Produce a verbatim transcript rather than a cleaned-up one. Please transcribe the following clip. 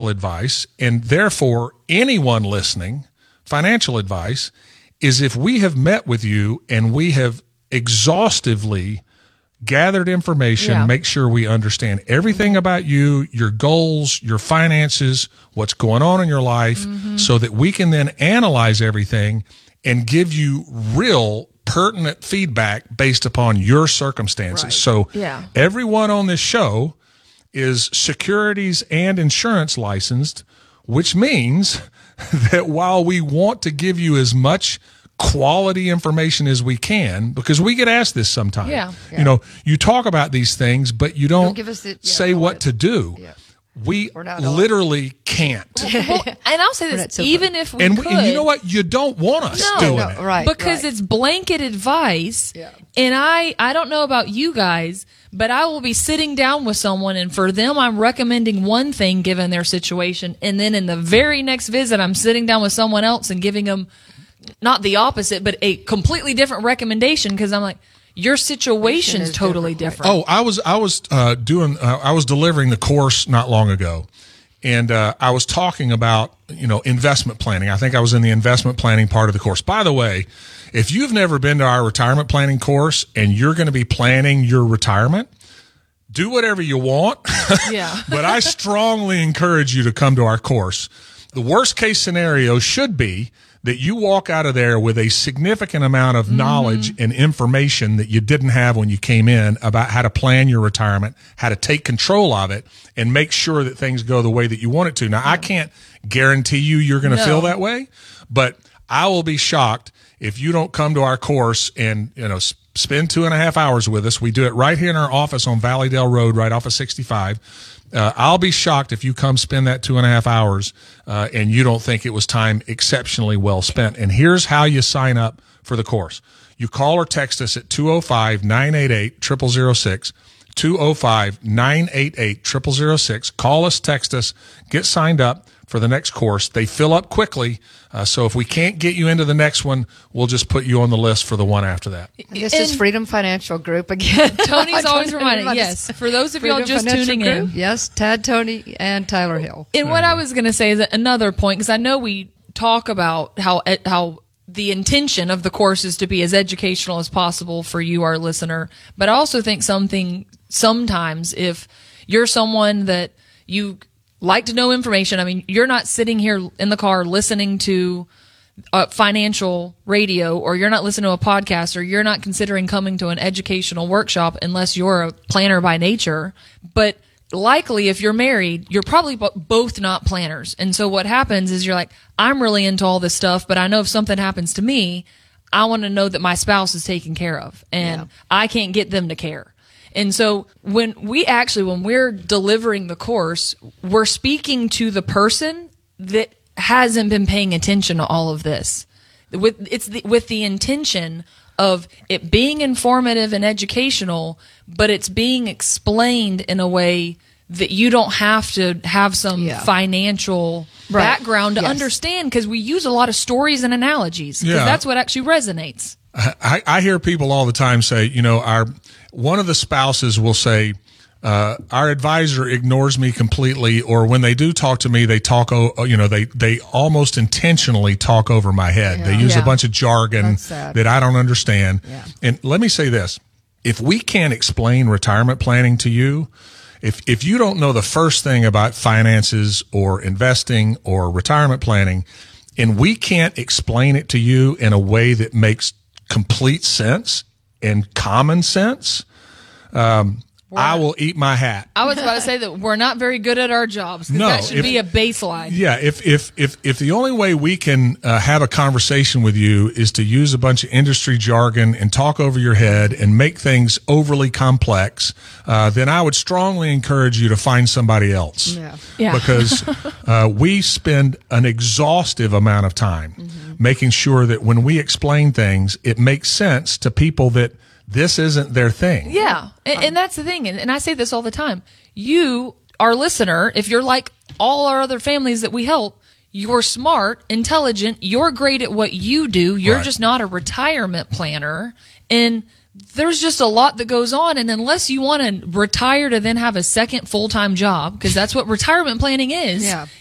financial advice, and therefore anyone listening, financial advice, is if we have met with you and we have exhaustively gathered information, Yeah. make sure we understand everything about you, your goals, your finances, what's going on in your life, Mm-hmm. so that we can then analyze everything and give you real pertinent feedback based upon your circumstances. Right. So Yeah. everyone on this show is securities and insurance licensed, which means that while we want to give you as much quality information as we can, because we get asked this sometimes. Yeah. You know, you talk about these things, but you don't, Don't give us the- yeah, say all what it. to do. Yeah. We We're not all- literally can't. Well, and I'll say We're this, not so even good. if we and, could. we, and you know what? You don't want us No. doing No, it. right. because right. it's blanket advice. Yeah. And I, I don't know about you guys, but I will be sitting down with someone, and for them, I'm recommending one thing given their situation. And then in the very next visit, I'm sitting down with someone else and giving them not the opposite, but a completely different recommendation, because I'm like, your situation's is totally different, different. Oh, I was I was uh, doing uh, I was delivering the course not long ago, and uh, I was talking about you know investment planning. I think I was in the investment planning part of the course. By the way, if you've never been to our retirement planning course and you're going to be planning your retirement, do whatever you want. Yeah. But I strongly encourage you to come to our course. The worst case scenario should be that you walk out of there with a significant amount of knowledge and information that you didn't have when you came in about how to plan your retirement, how to take control of it, and make sure that things go the way that you want it to. Now, I can't guarantee you you're going to No. feel that way, but I will be shocked if you don't come to our course and, you know, s- spend two and a half hours with us. We do it right here in our office on Valleydale Road, right off of sixty-five. Uh, I'll be shocked if you come spend that two and a half hours uh, and you don't think it was time exceptionally well spent. And here's how you sign up for the course. You call or text us at two oh five, nine eight eight, zero zero zero six, two oh five, nine eight eight, zero zero zero six. Call us, text us, get signed up for the next course. They fill up quickly, uh, so if we can't get you into the next one, we'll just put you on the list for the one after that. This And is Freedom Financial Group again. Tony's always Tony reminding, reminds yes, us. for those of y'all Freedom just Financial tuning in. Group. Yes, Tad, Tony, and Tyler Hill. And what I was going to say is that another point, because I know we talk about how how the intention of the course is to be as educational as possible for you, our listener. But I also think something sometimes if you're someone that you like to know information, I mean, you're not sitting here in the car listening to uh, financial radio, or you're not listening to a podcast, or you're not considering coming to an educational workshop unless you're a planner by nature. But likely if you're married, you're probably bo- both not planners. And so what happens is you're like, I'm really into all this stuff, but I know if something happens to me, I want to know that my spouse is taken care of, and Yeah. I can't get them to care. And so when we actually, when we're delivering the course, we're speaking to the person that hasn't been paying attention to all of this. With, it's the, with the intention of it being informative and educational, but it's being explained in a way that you don't have to have some Yeah. financial Right. background to Yes. understand, because we use a lot of stories and analogies, because Yeah. that's what actually resonates. I, I hear people all the time say, you know, our one of the spouses will say, uh, our advisor ignores me completely, or when they do talk to me, they talk, o- you know, they, they almost intentionally talk over my head. They use Yeah. a bunch of jargon That's sad. that I don't understand. Yeah. And let me say this. If we can't explain retirement planning to you, if, if you don't know the first thing about finances or investing or retirement planning, and we can't explain it to you in a way that makes complete sense and common sense, um, I will eat my hat. I was about to say that we're not very good at our jobs, because No, that should if- be a baseline. Yeah, if if if if the only way we can uh, have a conversation with you is to use a bunch of industry jargon and talk over your head and make things overly complex, uh, then I would strongly encourage you to find somebody else. Yeah. Yeah. Because uh, we spend an exhaustive amount of time making sure that when we explain things, it makes sense to people that this isn't their thing. Yeah, and, and that's the thing, and, and I say this all the time. You, our listener, if you're like all our other families that we help, you're smart, intelligent, you're great at what you do, you're Right. just not a retirement planner, and there's just a lot that goes on, and unless you want to retire to then have a second full-time job, because that's what retirement planning is, Yeah.